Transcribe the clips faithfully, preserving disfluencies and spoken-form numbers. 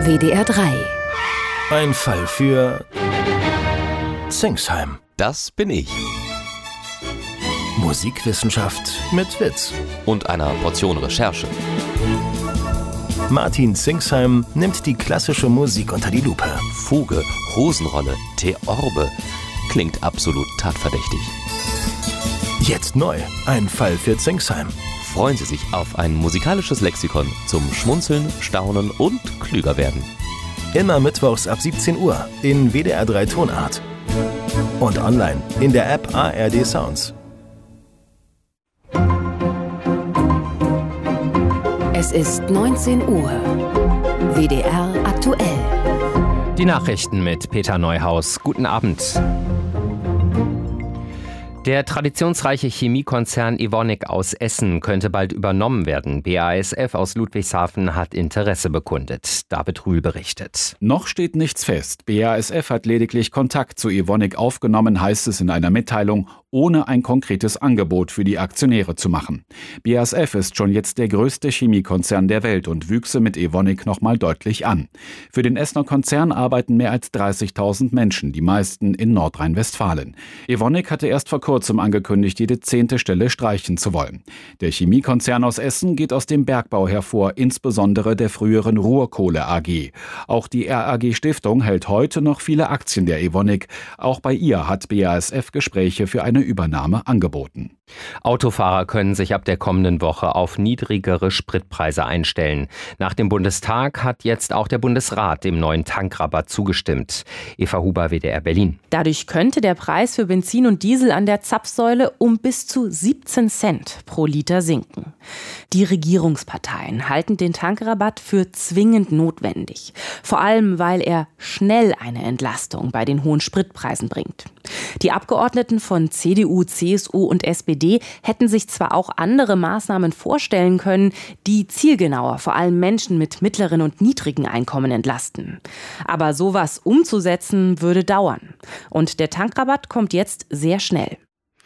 W D R drei. Ein Fall für Zingsheim. Das bin ich. Musikwissenschaft mit Witz. Und einer Portion Recherche. Martin Zingsheim nimmt die klassische Musik unter die Lupe. Fuge, Hosenrolle, Theorbe. Klingt absolut tatverdächtig. Jetzt neu. Ein Fall für Zingsheim. Freuen Sie sich auf ein musikalisches Lexikon zum Schmunzeln, Staunen und klüger werden. Immer mittwochs ab siebzehn Uhr in W D R drei Tonart. Und online in der App A R D Sounds. Es ist neunzehn Uhr. W D R aktuell. Die Nachrichten mit Peter Neuhaus. Guten Abend. Der traditionsreiche Chemiekonzern Evonik aus Essen könnte bald übernommen werden. B A S F aus Ludwigshafen hat Interesse bekundet. David Rühl berichtet. Noch steht nichts fest. B A S F hat lediglich Kontakt zu Evonik aufgenommen, heißt es in einer Mitteilung, ohne ein konkretes Angebot für die Aktionäre zu machen. B A S F ist schon jetzt der größte Chemiekonzern der Welt und wüchse mit Evonik nochmal deutlich an. Für den Essener Konzern arbeiten mehr als dreißigtausend Menschen, die meisten in Nordrhein-Westfalen. Evonik hatte erst vor kurzem angekündigt, jede zehnte Stelle streichen zu wollen. Der Chemiekonzern aus Essen geht aus dem Bergbau hervor, insbesondere der früheren Ruhrkohle A G. Auch die R A G Stiftung hält heute noch viele Aktien der Evonik. Auch bei ihr hat B A S F Gespräche für eine Übernahme angeboten. Autofahrer können sich ab der kommenden Woche auf niedrigere Spritpreise einstellen. Nach dem Bundestag hat jetzt auch der Bundesrat dem neuen Tankrabatt zugestimmt. Eva Huber, W D R Berlin. Dadurch könnte der Preis für Benzin und Diesel an der Zapfsäule um bis zu siebzehn Cent pro Liter sinken. Die Regierungsparteien halten den Tankrabatt für zwingend notwendig. Vor allem, weil er schnell eine Entlastung bei den hohen Spritpreisen bringt. Die Abgeordneten von C D U, C S U und S P D hätten sich zwar auch andere Maßnahmen vorstellen können, die zielgenauer vor allem Menschen mit mittleren und niedrigen Einkommen entlasten. Aber sowas umzusetzen würde dauern. Und der Tankrabatt kommt jetzt sehr schnell.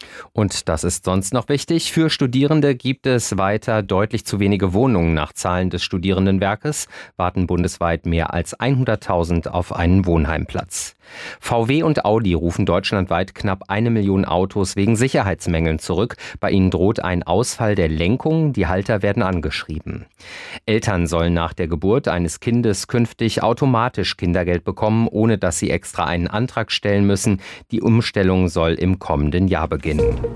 Und das ist sonst noch wichtig. Für Studierende gibt es weiter deutlich zu wenige Wohnungen. Nach Zahlen des Studierendenwerkes warten bundesweit mehr als hunderttausend auf einen Wohnheimplatz. V W und Audi rufen deutschlandweit knapp eine Million Autos wegen Sicherheitsmängeln zurück. Bei ihnen droht ein Ausfall der Lenkung. Die Halter werden angeschrieben. Eltern sollen nach der Geburt eines Kindes künftig automatisch Kindergeld bekommen, ohne dass sie extra einen Antrag stellen müssen. Die Umstellung soll im kommenden Jahr beginnen.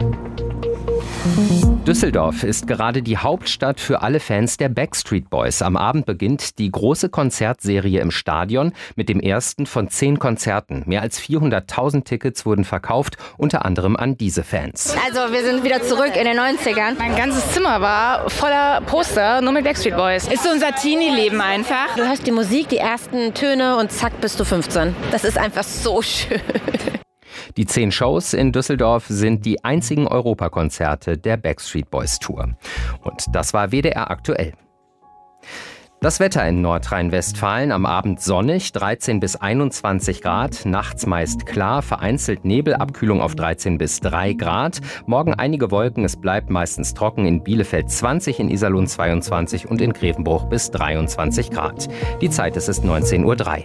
Düsseldorf ist gerade die Hauptstadt für alle Fans der Backstreet Boys. Am Abend beginnt die große Konzertserie im Stadion mit dem ersten von zehn Konzerten. Mehr als vierhunderttausend Tickets wurden verkauft, unter anderem an diese Fans. Also wir sind wieder zurück in den neunzigern. Mein ganzes Zimmer war voller Poster, nur mit Backstreet Boys. Ist so unser Teenie-Leben einfach. Du hörst die Musik, die ersten Töne und zack bist du fünfzehn. Das ist einfach so schön. Die zehn Shows in Düsseldorf sind die einzigen Europakonzerte der Backstreet Boys Tour. Und das war W D R aktuell. Das Wetter in Nordrhein-Westfalen: am Abend sonnig, dreizehn bis einundzwanzig Grad, nachts meist klar, vereinzelt Nebel, Abkühlung auf dreizehn bis drei Grad. Morgen einige Wolken, es bleibt meistens trocken, in Bielefeld zwanzig, in Iserlohn zweiundzwanzig und in Grevenbruch bis dreiundzwanzig Grad. Die Zeit ist es neunzehn Uhr drei.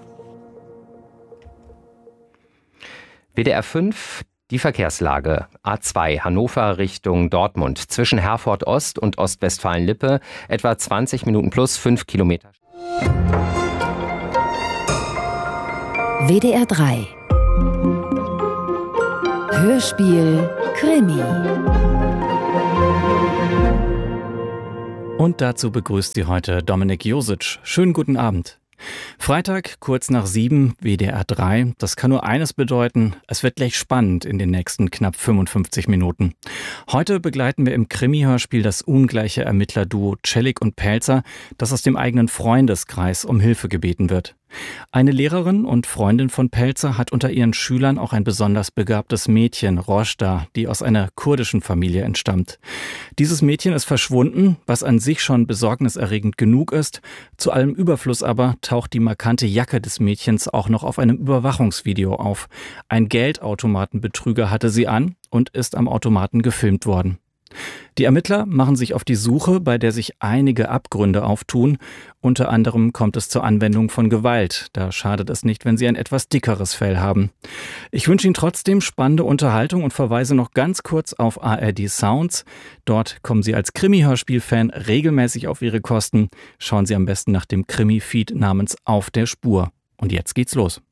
W D R fünf, die Verkehrslage. A zwei, Hannover Richtung Dortmund. Zwischen Herford Ost und Ostwestfalen-Lippe etwa zwanzig Minuten plus fünf Kilometer. W D R drei. Hörspiel Krimi. Und dazu begrüßt Sie heute Dominik Josic. Schönen guten Abend. Freitag, kurz nach sieben, W D R drei. Das kann nur eines bedeuten: es wird gleich spannend in den nächsten knapp fünfundfünfzig Minuten. Heute begleiten wir im Krimi-Hörspiel das ungleiche Ermittlerduo Celik und Pelzer, das aus dem eigenen Freundeskreis um Hilfe gebeten wird. Eine Lehrerin und Freundin von Pelzer hat unter ihren Schülern auch ein besonders begabtes Mädchen, Rojda, die aus einer kurdischen Familie entstammt. Dieses Mädchen ist verschwunden, was an sich schon besorgniserregend genug ist. Zu allem Überfluss aber taucht die markante Jacke des Mädchens auch noch auf einem Überwachungsvideo auf. Ein Geldautomatenbetrüger hatte sie an und ist am Automaten gefilmt worden. Die Ermittler machen sich auf die Suche, bei der sich einige Abgründe auftun. Unter anderem kommt es zur Anwendung von Gewalt. Da schadet es nicht, wenn Sie ein etwas dickeres Fell haben. Ich wünsche Ihnen trotzdem spannende Unterhaltung und verweise noch ganz kurz auf A R D Sounds. Dort kommen Sie als Krimi-Hörspiel-Fan regelmäßig auf Ihre Kosten. Schauen Sie am besten nach dem Krimi-Feed namens Auf der Spur. Und jetzt geht's los.